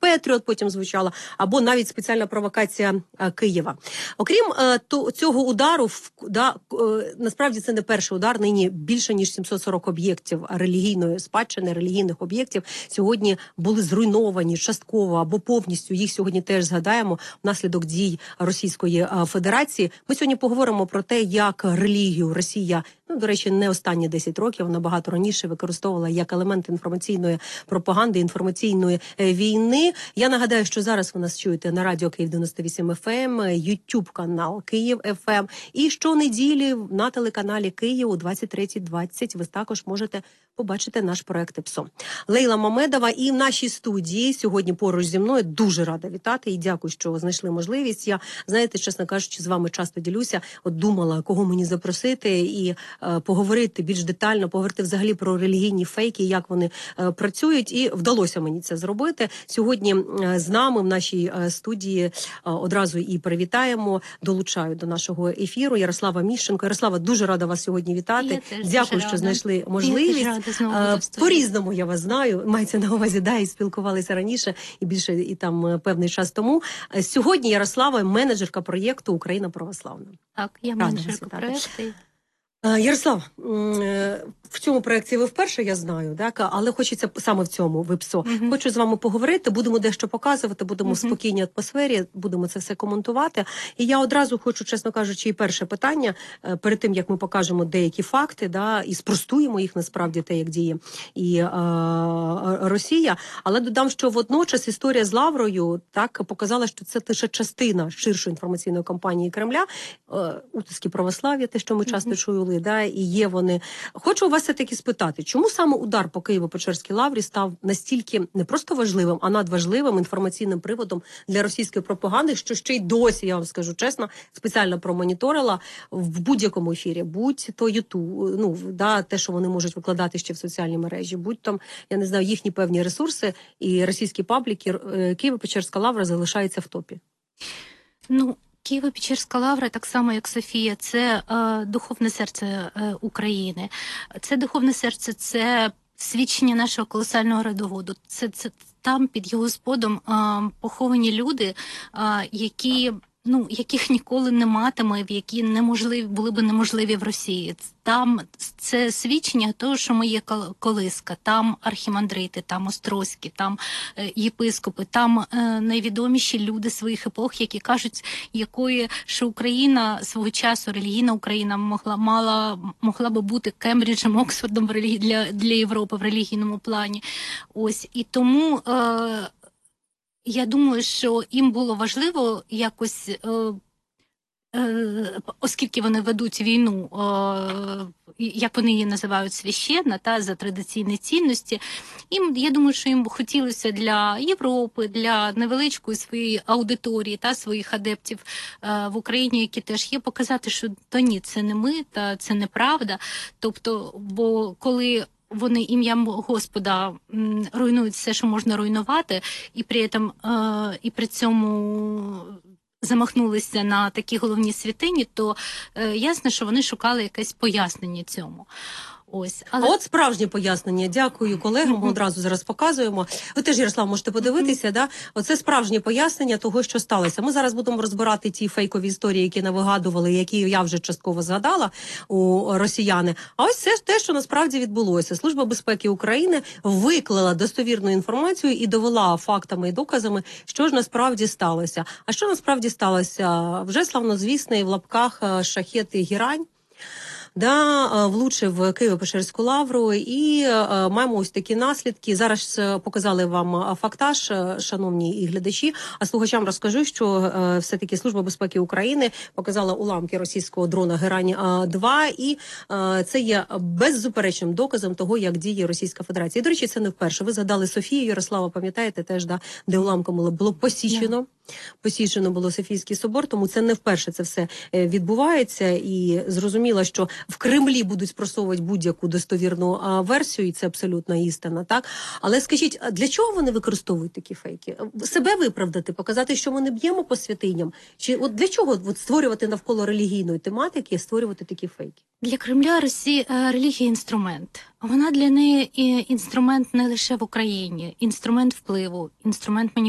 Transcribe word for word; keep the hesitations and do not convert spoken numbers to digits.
Петріот потім звучала, або навіть спеціальна провокація е, Києва. Окрім е, то, цього удару, в, да, е, насправді це не перший удар, нині більше ніж сімсот сорок об'єктів релігійної спадщини, релігійних об'єктів сьогодні були зруйновані частково або повністю, їх сьогодні теж згадаємо внаслідок дій Російської Федерації. Ми сьогодні поговоримо про те, як релігію Росія, ну, до речі, не останні десять років, набагато раніше використовувала як елемент інформаційної пропаганди, інформаційної війни. Я нагадаю, що зараз ви нас чуєте на радіо Київ дев'яносто вісім еф ем, ютуб канал Київ еф ем, і щонеділі на телеканалі Київ о двадцять третя двадцять ви також можете побачити наш проект ІПСО. Лейла Мамедова і в нашій студії сьогодні поруч зі мною. Дуже рада вітати і дякую, що знайшли можливість. Я, знаєте, чесно кажучи, з вами часто ділюся. От думала, кого мені запросити і е, поговорити більш детально, поговорити взагалі про релігійні фейки, як вони е, працюють. І вдалося мені це зробити. Сьогодні е, з нами в нашій е, студії е, одразу і привітаємо, долучаю до нашого ефіру Ярослава Міщенко. Ярослава, дуже рада вас сьогодні вітати. Дякую, що знайшли можливість. По-різному я вас знаю, мається на увазі, да, і спілкувалися раніше, і більше і там певний час тому. Сьогодні Ярослава менеджерка проєкту «Україна православна». Так, я менеджерка проєкту. Ярослав, в цьому проєкті ви вперше, я знаю, так? Але хочеться саме в цьому, в ІПСО. Uh-huh. Хочу з вами поговорити, будемо дещо показувати, будемо uh-huh. в спокійній атмосфері, будемо це все коментувати. І я одразу хочу, чесно кажучи, і перше питання, перед тим, як ми покажемо деякі факти, да, і спростуємо їх, насправді, те, як діє і е, Росія. Але додам, що водночас історія з Лаврою так показала, що це лише частина ширшої інформаційної кампанії Кремля, е, утиски православ'я, те, що ми часто uh-huh. чули, да, і є вони. Хочу у вас все-таки спитати, чому саме удар по Києво-Печерській лаврі став настільки не просто важливим, а надважливим інформаційним приводом для російської пропаганди, що ще й досі, я вам скажу чесно, спеціально промоніторила в будь-якому ефірі, будь-то Ютуб, ну, да, те, що вони можуть викладати ще в соціальні мережі, будь-то, я не знаю, їхні певні ресурси і російські пабліки, Києво-Печерська лавра залишається в топі. Ну, Києво-Печерська лавра, так само як Софія, це е, духовне серце е, України. Це духовне серце, це свідчення нашого колосального родоводу. Це, це там під його сподом е, поховані люди, е, які, ну, яких ніколи не матиме, які неможливі, були б неможливі в Росії. Там це свідчення того, що ми є колиска, там архімандрити, там острозькі, там е, єпископи, там е, найвідоміші люди своїх епох, які кажуть, якої що Україна свого часу, релігійна Україна могла мала могла би бути Кембриджем, Оксфордом в релі... для, для Європи в релігійному плані. Ось і тому е, я думаю, що їм було важливо якось. Е, Оскільки вони ведуть війну, як вони її називають, священна, та, за традиційні цінності, їм, я думаю, що їм хотілося для Європи, для невеличкої своєї аудиторії та своїх адептів в Україні, які теж є, показати, що то ні, це не ми, та це неправда. Тобто, бо коли вони ім'ям Господа руйнують все, що можна руйнувати, і при, этом, і при цьому замахнулися на такі головні святині, то е, ясно, що вони шукали якесь пояснення цьому. Ось, але... А от справжнє пояснення. Дякую колегам, ми одразу зараз показуємо. Ви теж, Ярослав, можете подивитися, mm-hmm. да? Оце справжнє пояснення того, що сталося. Ми зараз будемо розбирати ті фейкові історії, які навигадували, які я вже частково згадала у росіяни. А ось це те, що насправді відбулося. Служба безпеки України виклала достовірну інформацію і довела фактами і доказами, що ж насправді сталося. А що насправді сталося? Вже славнозвісний в лапках шахет «Герань» Да, влучив Києво-Печерську лавру, і е, маємо ось такі наслідки. Зараз показали вам фактаж, шановні і глядачі, а слухачам розкажу, що е, все-таки Служба безпеки України показала уламки російського дрона «Герань-два», і е, це є беззаперечним доказом того, як діє Російська Федерація. І, до речі, це не вперше. Ви згадали Софію, Ярослава, пам'ятаєте, теж, да, де уламками було посічено. Yeah. Посічено було Софійський собор, тому це не вперше це все відбувається. І зрозуміло, що в Кремлі будуть спростовувати будь-яку достовірну а, версію, і це абсолютна істина, так? Але скажіть, для чого вони використовують такі фейки? Себе виправдати, показати, що ми не б'ємо по святиням? Чи от для чого от, створювати навколо релігійної тематики, створювати такі фейки? Для Кремля Росія, релігія – інструмент. Вона для неї інструмент не лише в Україні, інструмент впливу, інструмент маніпуляції.